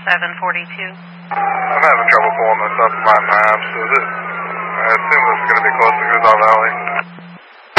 742. I'm having trouble pulling this up in my maps. I assume this is going to be close to Goodall Valley.